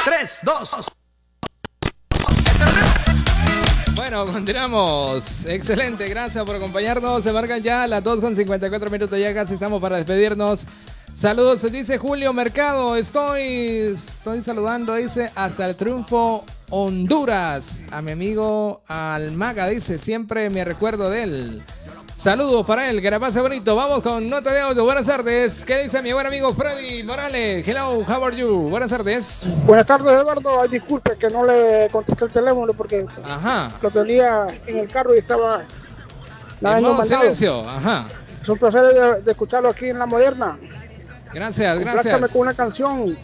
3, 2. Bueno, continuamos. Excelente, gracias por acompañarnos. Se marcan ya las 2:54, ya casi estamos para despedirnos. Saludos, dice Julio Mercado. Estoy saludando, dice, hasta el triunfo Honduras. A mi amigo Almaga, dice, siempre me recuerdo de él. Saludos para él, que la pase bonito. Vamos con nota de audio. Buenas tardes. ¿Qué dice mi buen amigo Freddy Morales? Hello, how are you? Buenas tardes. Buenas tardes, Eduardo. Ay, disculpe que no le contesté el teléfono porque lo tenía en el carro y estaba en modo silencio. Ajá. Es un placer de escucharlo aquí en La Moderna. Gracias, Complácame con una canción.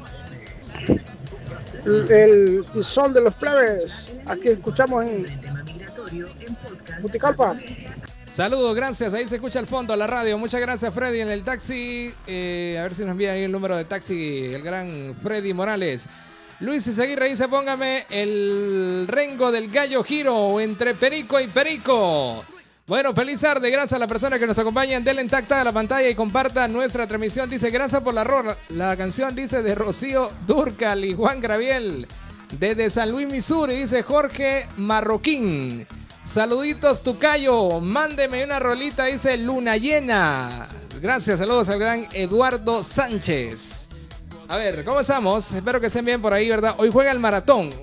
El Tizón de los Plebes. Aquí escuchamos en Buticalpa. Saludos, gracias. Ahí se escucha al fondo la radio. Muchas gracias, Freddy, en el taxi. A ver si nos envía ahí el número de taxi, el gran Freddy Morales. Luis Izaguirre dice, póngame el rengo del gallo giro entre Perico y Perico. Bueno, feliz tarde. Gracias a la persona que nos acompaña. Denle intacta a la pantalla y compartan nuestra transmisión. Dice, gracias por la canción, dice, de Rocío Dúrcal y Juan Graviel. Desde San Luis, Missouri, dice Jorge Marroquín. Saluditos, Tucayo, mándeme una rolita, dice Luna Llena. Gracias, saludos al gran Eduardo Sánchez. A ver, ¿cómo estamos? Espero que estén bien por ahí, ¿verdad? Hoy juega el maratón.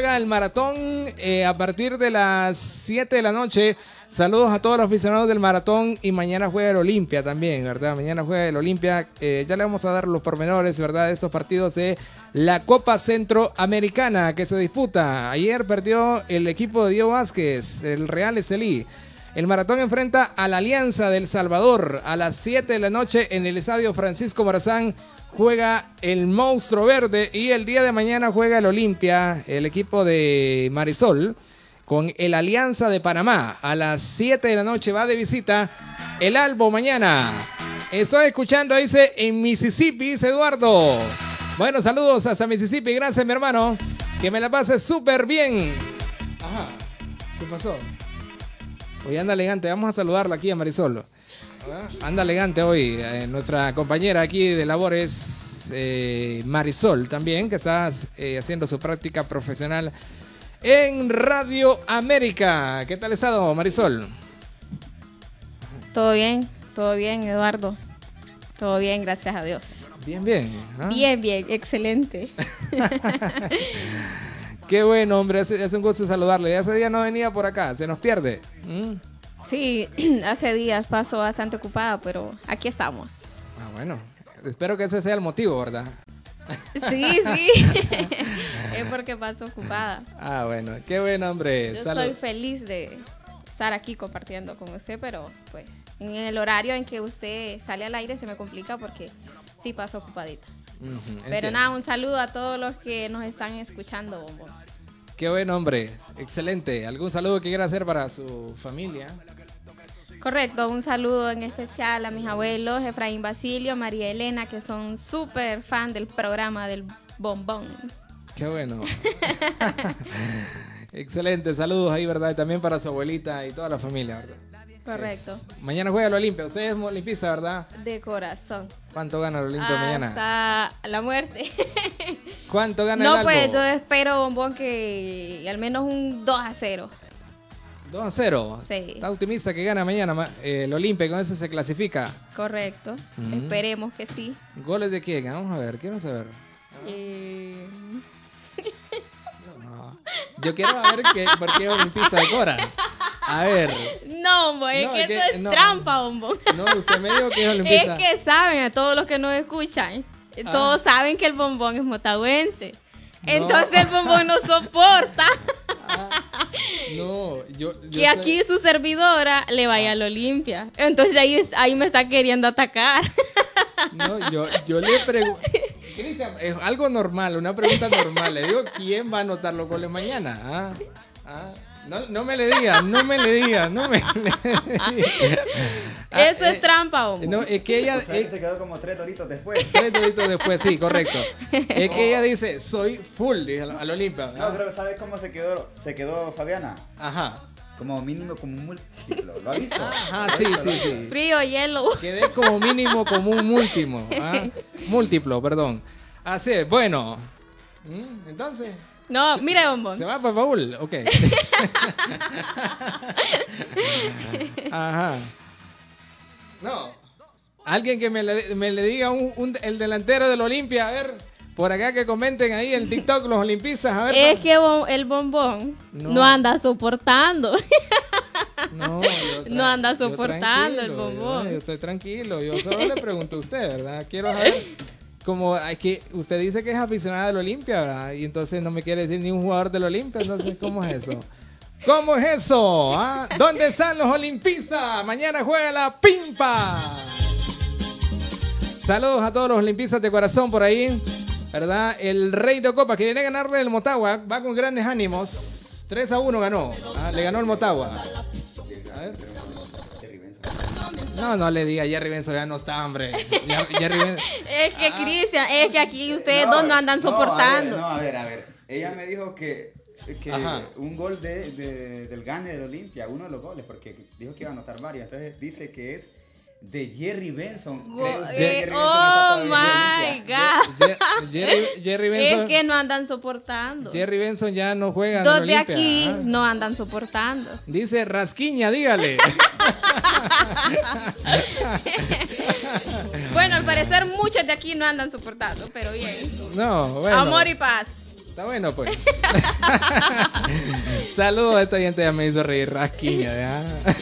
A partir de las 7 de la noche. Saludos a todos los aficionados del maratón y mañana juega el Olimpia también, ¿verdad? Mañana juega el Olimpia. Ya le vamos a dar los pormenores, ¿verdad? De estos partidos de la Copa Centroamericana que se disputa. Ayer perdió el equipo de Diego Vázquez, el Real Estelí. El maratón enfrenta a la Alianza del Salvador a las 7 de la noche en el estadio Francisco Morazán. Juega el Monstruo Verde y el día de mañana juega el Olimpia, el equipo de Marisol, con el Alianza de Panamá. A las 7 de la noche va de visita el Albo mañana. Estoy escuchando, dice, en Mississippi, dice Eduardo. Bueno, saludos hasta Mississippi. Gracias, mi hermano. Que me la pase súper bien. Ajá. ¿Qué pasó? Hoy anda elegante. Vamos a saludarla aquí a Marisol. Anda elegante hoy. Nuestra compañera aquí de labores, Marisol, también, que está haciendo su práctica profesional en Radio América. ¿Qué tal ha estado, Marisol? Todo bien, Eduardo. Todo bien, gracias a Dios. Bien. ¿Ah? Bien, excelente. Qué bueno, hombre, es un gusto saludarle. Hace días no venía por acá, se nos pierde. Sí, hace días paso bastante ocupada, pero aquí estamos. Ah, bueno, espero que ese sea el motivo, ¿verdad? Sí. Es porque paso ocupada. Ah, bueno, qué bueno, hombre. Yo soy feliz de estar aquí compartiendo con usted, pero pues en el horario en que usted sale al aire se me complica porque sí paso ocupadita. Pero nada, un saludo a todos los que nos están escuchando, Bombón. Qué bueno, hombre. Excelente. ¿Algún saludo que quiera hacer para su familia? Correcto, un saludo en especial a mis abuelos, Efraín Basilio, María Elena, que son súper fan del programa del Bombón. Qué bueno. Excelente, saludos ahí, ¿verdad? Y también para su abuelita y toda la familia, ¿verdad? Correcto. Mañana juega el Olimpia. Usted es olimpista, ¿verdad? De corazón. ¿Cuánto gana el Olimpia mañana? Hasta la muerte. ¿Cuánto gana el Albo? No, pues yo espero, Bombón, que al menos un 2-0. 2-0. Sí. ¿Está optimista que gana mañana el Olimpia? Con eso se clasifica. Correcto. Esperemos que sí. ¿Goles de quién? Vamos a ver, quiero saber. No. Yo quiero ver por qué olimpista de Cora. A ver. No, Bombón, es que eso es trampa, Bombón. No, usted me dijo que es olimpista. Es que saben, a todos los que nos escuchan, todos saben que el Bombón es motagüense. Entonces el Bombón no soporta que aquí su servidora le vaya al Olimpia. Entonces ahí me está queriendo atacar. No, yo le pregunto. Cristian, es algo normal, una pregunta normal. Le digo, ¿quién va a anotar los goles mañana? No me le diga. Eso es trampa, hombre. No, es que ella se quedó como 3 doritos después. 3 doritos después, sí, correcto. Es que ella dice, soy full, dice al Olimpia. No, creo que ¿sabes cómo se quedó Fabiana? Ajá. Como mínimo, como un múltiplo. ¿Lo ha visto? Ajá, sí. Frío, hielo. Quedé como mínimo, como un múltiplo, perdón. Así es, bueno. Entonces. No, mire, bombón. Se va para el baúl, ok. Ajá. No. Alguien que me le diga el delantero del Olimpia, a ver, por acá que comenten ahí en TikTok los olimpistas, a ver. Es que el bombón no anda soportando. No anda soportando el bombón. Yo estoy tranquilo, yo solo le pregunto a usted, ¿verdad? Quiero saber, como que usted dice que es aficionada del Olimpia, ¿verdad? Y entonces no me quiere decir ni un jugador del Olimpia, entonces ¿cómo es eso? ¿Cómo es eso? ¿Ah? ¿Dónde están los olimpistas? Mañana juega la Pimpa. Saludos a todos los olimpistas de corazón por ahí, ¿verdad? El Rey de Copas que viene a ganarle el Motagua, va con grandes ánimos. 3-1 ganó, le ganó el Motagua. A ver. No le diga, Jerry Benzo ya no está, hombre. Jerry Benzo. Es que, Cristian, es que aquí ustedes dos no andan soportando. A ver. Ella me dijo que un gol del Gane del Olimpia, uno de los goles, porque dijo que iba a anotar varios. Entonces dice que es de Jerry Benson. Oh my God. Jerry Benson. Es que no andan soportando. Jerry Benson ya no juega. Dos de aquí no andan soportando. Dice Rasquiña, dígale. Bueno, al parecer muchos de aquí no andan soportando, pero bien. No, bueno. Amor y paz. Está bueno, pues. Saludos a esta gente, ya me hizo reír. Rasquiña, ¿ya?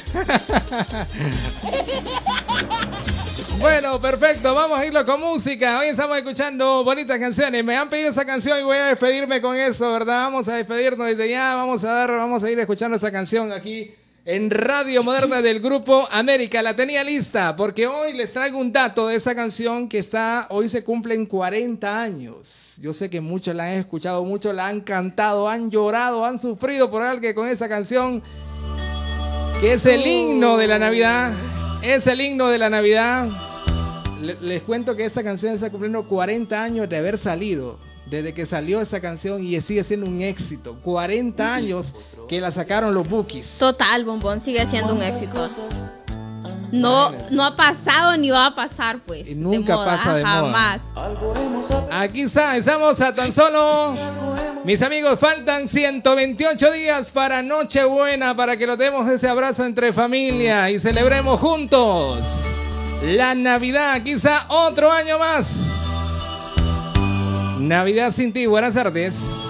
Bueno, perfecto, vamos a irlo con música. Hoy estamos escuchando bonitas canciones. Me han pedido esa canción y voy a despedirme con eso, ¿verdad? Vamos a despedirnos desde ya. Vamos a ir escuchando esa canción aquí en Radio Moderna del Grupo América. La tenía lista porque hoy les traigo un dato de esa canción que hoy se cumplen 40 años. Yo sé que muchos la han escuchado, muchos la han cantado, han llorado, han sufrido por algo con esa canción que es el himno de la Navidad. Es el himno de la Navidad. Les cuento que esta canción está cumpliendo 40 años de haber salido. Desde que salió esta canción y sigue siendo un éxito. 40 años que la sacaron los Bukis. Total, bombón, sigue siendo un éxito. No ha pasado ni va a pasar, pues. Y nunca pasa de jamás. Moda. Aquí estamos a tan solo, mis amigos, faltan 128 días para Nochebuena, para que nos demos ese abrazo entre familia y celebremos juntos la Navidad, quizá otro año más. Navidad sin ti, buenas tardes.